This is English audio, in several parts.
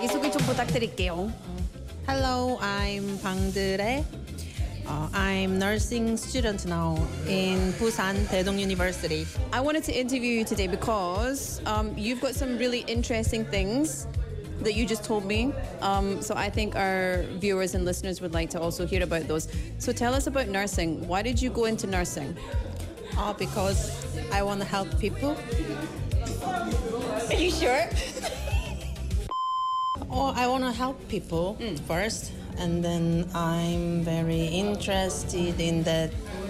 자기소개 좀 부탁드릴게요. Hello, I'm Bang Dere. I'm nursing student now in Busan Daedong University. I wanted to interview you today because you've got some really interesting things that you just told me. So I think our viewers and listeners would like to also hear about those. So tell us about nursing. Why did you go into nursing? Because I want to help people. Are you sure? I want to help people first, and then I'm very interested in that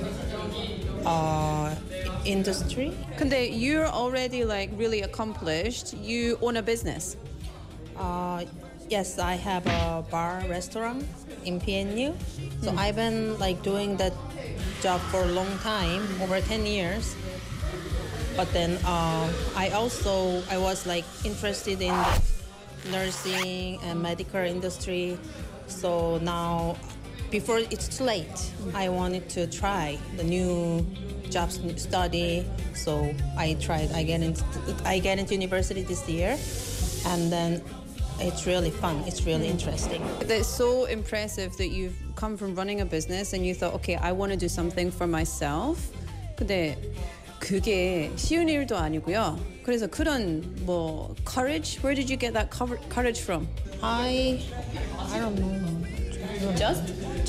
industry. 근데 you're already like really accomplished. You own a business. Yes, I have a bar restaurant in PNU. So I've been like doing that job for a long time, over 10 years. But then I was like interested in nursing and medical industry. So now, before it's too late, I wanted to try the new jobs, study. So I tried. I get into university this year, and then it's really fun. It's really interesting. That's so impressive that you've come from running a business and you thought, okay, I want to do something for myself. 근데 그게 쉬운 일도 아니고요. 그래서 그런 뭐 courage, where did you get that courage from? I don't know. Just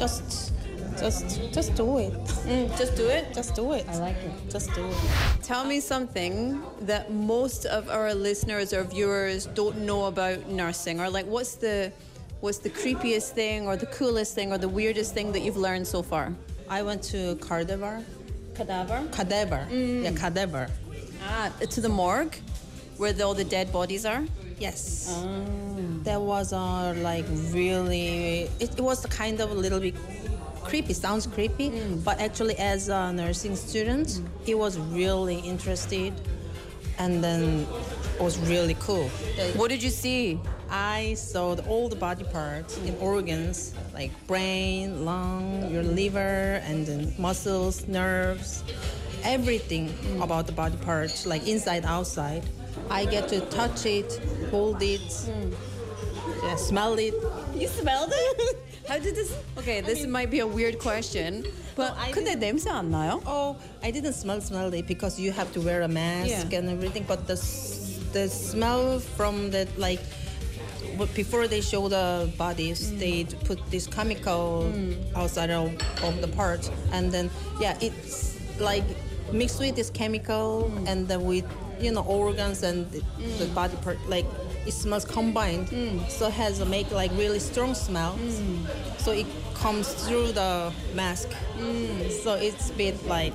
do it. Just do it. Just do it. I like it. Just do it. Tell me something that most of our listeners or viewers don't know about nursing, or like what's the creepiest thing or the coolest thing or the weirdest thing that you've learned so far? I went to Cadaver. Cadaver? Yeah, Cadaver. To the morgue where all the dead bodies are? Yes. That was like really. It was kind of a little bit creepy. Sounds creepy, but actually, as a nursing student, he was really interested, and then it was really cool. What did you see? I saw all the body parts and organs like brain, lung, your liver, and then muscles, nerves, everything about the body parts, like inside, outside. I get to touch it, hold it, yeah, smell it. You smelled it? How did this? Okay, this might be a weird question, but 근데 냄새 안 나요? Oh, I didn't smell it because you have to wear a mask and everything. But the smell from that, like, before they show the bodies, they put this chemical outside of the part, and then it's like mixed with this chemical and then with organs and the body part, like it smells combined, so it has make like really strong smell. So it comes through the mask. So it's a bit like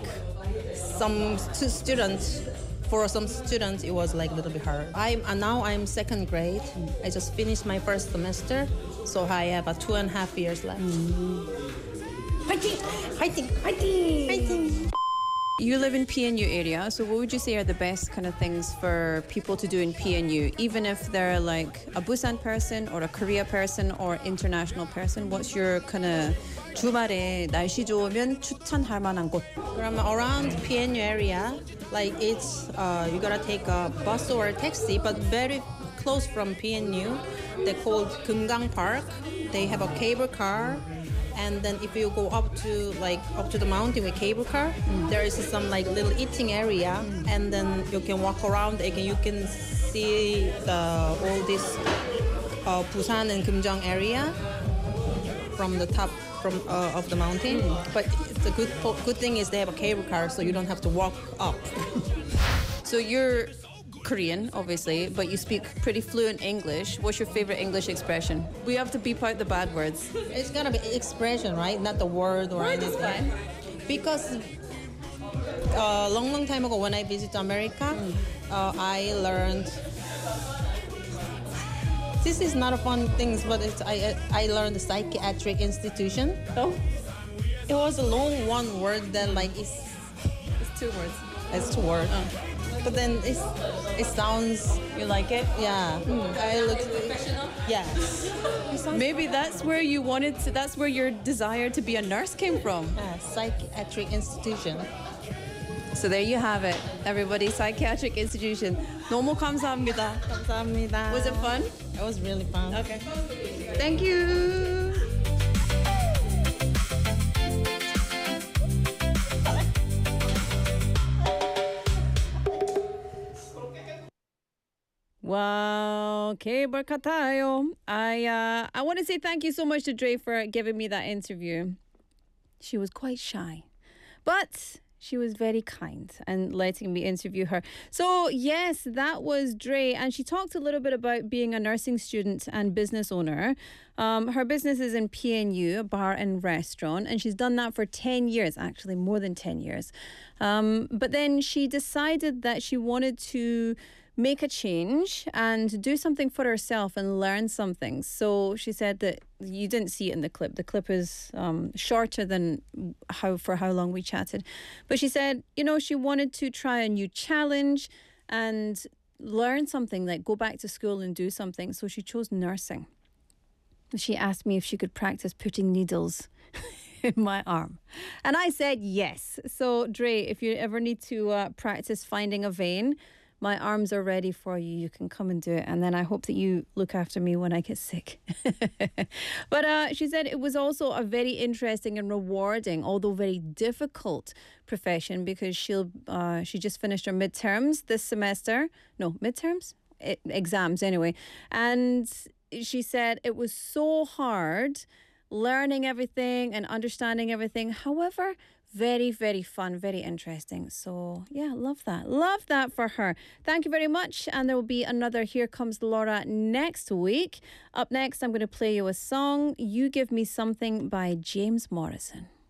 for some students it was like a little bit hard. I'm second grade. I just finished my first semester, so I have 2.5 years left. Fighting. You live in PNU area, so what would you say are the best kind of things for people to do in PNU, even if they're like a Busan person or a Korea person or international person? What's your kind of 주말에 날씨 좋으면 추천할 만한 곳? From around PNU area, like it's you gotta take a bus or a taxi, but very close from PNU. They're called Kumgang Park. They have a cable car. And then if you go up to the mountain with cable car, there is some like little eating area, and then you can walk around and you can see all this Busan and Kumjang area from the top of the mountain. But the good thing is they have a cable car, so you don't have to walk up. So you're Korean, obviously, but you speak pretty fluent English. What's your favorite English expression? We have to beep out the bad words. It's gotta be expression, right? Not the word or anything. Word is fine. Because a long time ago when I visited America, I learned. This is not a fun thing, but I learned the psychiatric institution. Oh, it was a long one word that like it's 2 words. It's 2 words. But then it sounds. You like it? Yeah. I look professional. Yes. Maybe that's where you wanted to. That's where your desire to be a nurse came from. Psychiatric institution. So there you have it, everybody. Psychiatric institution. 너무 감사합니다. 감사합니다. Was it fun? It was really fun. Okay. Thank you. Wow, 케이블 같아요. I want to say thank you so much to Dre for giving me that interview. She was quite shy, but she was very kind and letting me interview her. So yes, that was Dre, and she talked a little bit about being a nursing student and business owner. Her business is in PNU, a bar and restaurant, and she's done that for 10 years, actually more than 10 years. But then she decided that she wanted to make a change and do something for herself and learn something. So she said that you didn't see it in the clip. The clip is shorter than how long we chatted. But she said, you know, she wanted to try a new challenge and learn something, like go back to school and do something. So she chose nursing. She asked me if she could practice putting needles in my arm. And I said yes. So Dre, if you ever need to practice finding a vein, my arms are ready for you. You can come and do it. And then I hope that you look after me when I get sick. But she said it was also a very interesting and rewarding, although very difficult profession, because she just finished her midterms this semester. No, midterms? Exams anyway. And she said it was so hard learning everything and understanding everything. However, very, very fun, very interesting. So yeah, love that. Love that for her. Thank you very much. And there will be another Here Comes Laura next week. Up next, I'm going to play you a song, You Give Me Something by James Morrison.